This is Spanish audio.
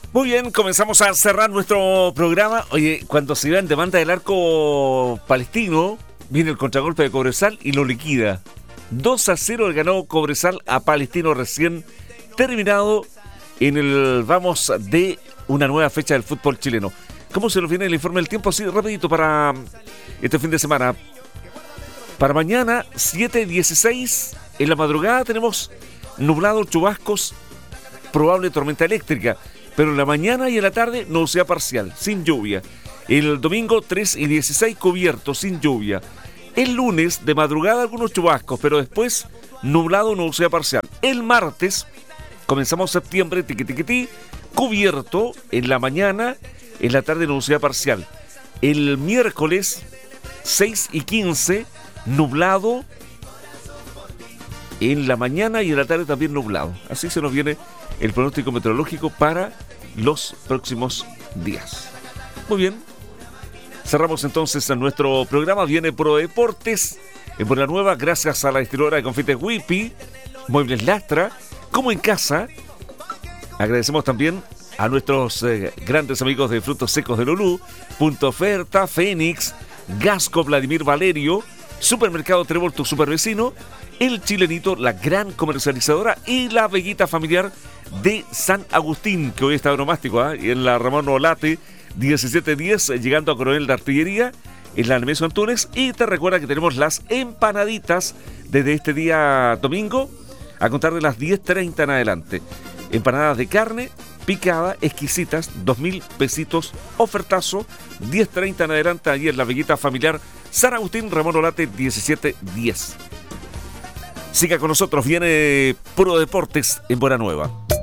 Muy bien, comenzamos a cerrar nuestro programa. Oye, cuando se iba en demanda del arco palestino, viene el contragolpe de Cobresal y lo liquida. 2-0 le ganó Cobresal a Palestino recién terminado en el vamos de una nueva fecha del fútbol chileno. ¿Cómo se nos viene el informe del tiempo? Así rapidito para este fin de semana. Para mañana, 7:16, en la madrugada tenemos nublado, chubascos, probable tormenta eléctrica. Pero en la mañana y en la tarde nubosidad parcial, sin lluvia. El domingo 3:16 cubierto, sin lluvia. El lunes de madrugada algunos chubascos, pero después nublado, nubosidad parcial. El martes comenzamos septiembre, tiquitiquití, cubierto en la mañana, en la tarde nubosidad parcial. El miércoles 6:15 nublado en la mañana y en la tarde también nublado. Así se nos viene el pronóstico meteorológico para los próximos días. Muy bien, cerramos entonces en nuestro programa. Viene Pro Deportes en Buena Nueva, gracias a la distribuidora de confites Whippy, Muebles Lastra, como en casa. Agradecemos también a nuestros grandes amigos de Frutos Secos de Lulú, Punto Oferta, Fénix, Gasco Vladimir Valerio, Supermercado Trébol, tu supervecino, El Chilenito, la gran comercializadora, y la Veguita Familiar de San Agustín, que hoy está bromástico, y en la Ramón Olate 1710, llegando a Coronel de Artillería, en la Nemesio Antunes. Y te recuerda que tenemos las empanaditas desde este día domingo, a contar de las 10:30 en adelante. Empanadas de carne picada, exquisitas, 2.000 pesitos, ofertazo, 10:30 en adelante, allí en la Veguita Familiar, San Agustín, Ramón Olate 1710. Siga con nosotros, viene Puro Deportes en Buena Nueva.